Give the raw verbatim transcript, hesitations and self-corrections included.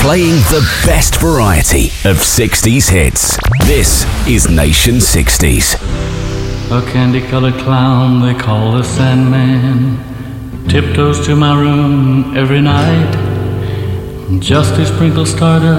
Playing the best variety of sixties hits. This is Nation sixties. A candy-colored clown they call the Sandman tiptoes to my room every night just to sprinkle stardust